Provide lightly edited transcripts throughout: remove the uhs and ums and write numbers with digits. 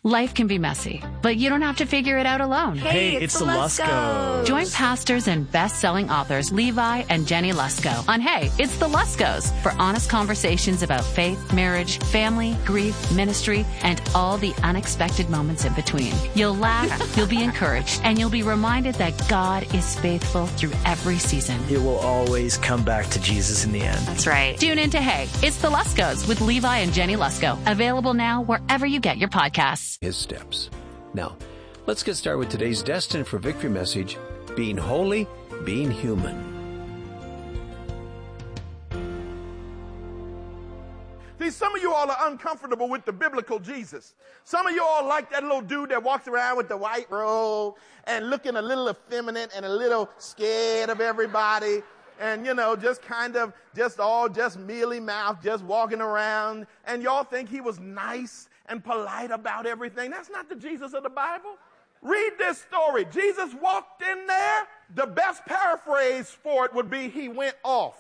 Life can be messy, but you don't have to figure it out alone. Hey, it's the Luskos. Join pastors and best-selling authors Levi and Jenny Lusko on Hey, It's the Luskos for honest conversations about faith, marriage, family, grief, ministry, and all the unexpected moments in between. You'll laugh, you'll be encouraged, and you'll be reminded that God is faithful through every season. It will always come back to Jesus in the end. That's right. Tune in to Hey, It's the Luskos with Levi and Jenny Lusko. Available now wherever you get your podcasts. His steps. Now, let's get started with today's Destined for Victory message, being holy, being human. See, some of you all are uncomfortable with the biblical Jesus. Some of you all like that little dude that walks around with the white robe and looking a little effeminate and a little scared of everybody. And, just kind of just mealy mouth, just walking around. And y'all think he was nice and polite about everything. That's not the Jesus of the Bible. Read this story. Jesus walked in there. The best paraphrase for it would be he went off.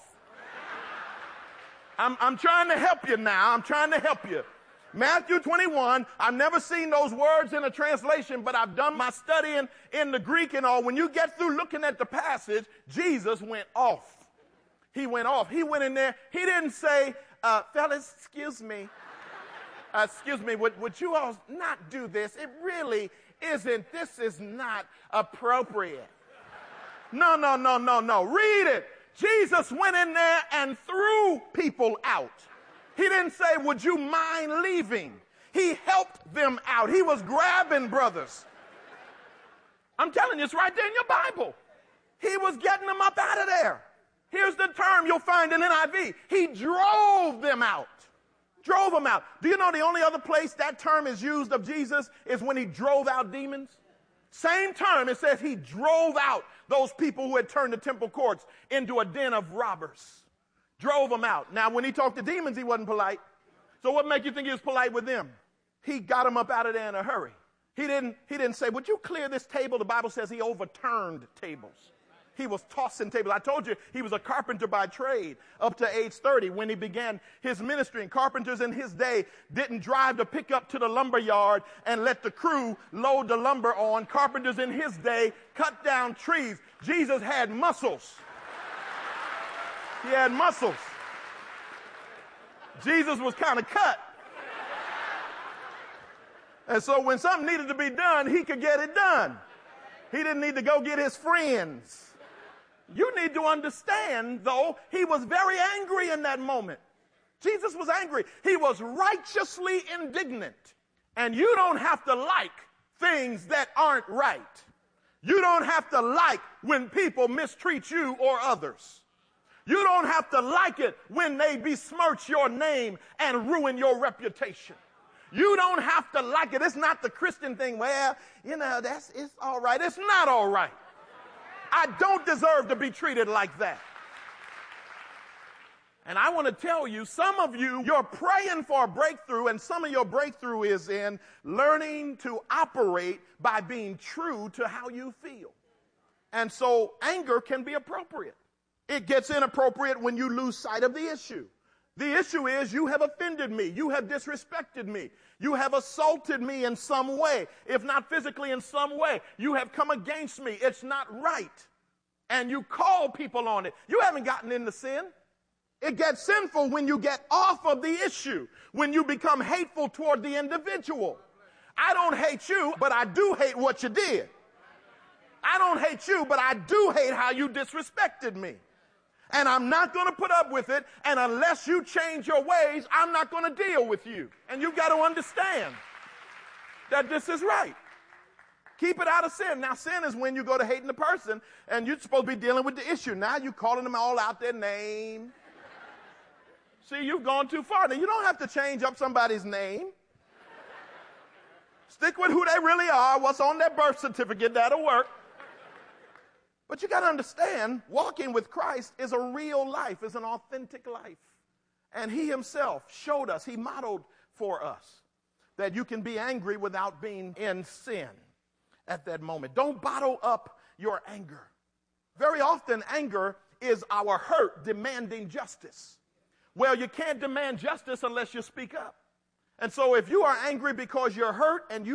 I'm trying to help you now. I'm trying to help you. Matthew 21, I've never seen those words in a translation, but I've done my studying in the Greek and all. When you get through looking at the passage, Jesus went off. He went off. He went in there. He didn't say, fellas, excuse me, would you all not do this? It really isn't. This is not appropriate. No. Read it. Jesus went in there and threw people out. He didn't say, would you mind leaving? He helped them out. He was grabbing brothers. I'm telling you, it's right there in your Bible. He was getting them up out of there. Here's the term you'll find in NIV. He drove them out. Drove them out. Do you know the only other place that term is used of Jesus is when he drove out demons? Same term, it says he drove out those people who had turned the temple courts into a den of robbers. Drove them out. Now, when he talked to demons, he wasn't polite. So what make you think he was polite with them? He got them up out of there in a hurry. He didn't say, would you clear this table? The Bible says he overturned tables. He was tossing tables. I told you he was a carpenter by trade up to age 30 when he began his ministry. And carpenters in his day didn't drive the pickup to the lumber yard and let the crew load the lumber on. Carpenters in his day cut down trees. Jesus had muscles. He had muscles. Jesus was kind of cut. And so when something needed to be done, he could get it done. He didn't need to go get his friends. You need to understand, though, he was very angry in that moment. Jesus was angry. He was righteously indignant. And you don't have to like things that aren't right. You don't have to like when people mistreat you or others. You don't have to like it when they besmirch your name and ruin your reputation. You don't have to like it. It's not the Christian thing. Well, it's all right. It's not all right. I don't deserve to be treated like that. And I want to tell you, some of you, you're praying for a breakthrough, and some of your breakthrough is in learning to operate by being true to how you feel. And so anger can be appropriate. It gets inappropriate when you lose sight of the issue. The issue is you have offended me. You have disrespected me. You have assaulted me in some way. If not physically, in some way. You have come against me. It's not right. And you call people on it. You haven't gotten into sin. It gets sinful when you get off of the issue, when you become hateful toward the individual. I don't hate you, but I do hate what you did. I don't hate you, but I do hate how you disrespected me. And I'm not going to put up with it. And unless you change your ways, I'm not going to deal with you. And you've got to understand that this is right. Keep it out of sin. Now, sin is when you go to hating the person and you're supposed to be dealing with the issue. Now you're calling them all out their name. See, you've gone too far. Now, you don't have to change up somebody's name. Stick with who they really are, what's on their birth certificate. That'll work. But you got to understand, walking with Christ is a real life, is an authentic life. And he himself showed us, he modeled for us that you can be angry without being in sin at that moment. Don't bottle up your anger. Very often, anger is our hurt demanding justice. Well, you can't demand justice unless you speak up. And so if you are angry because you're hurt and you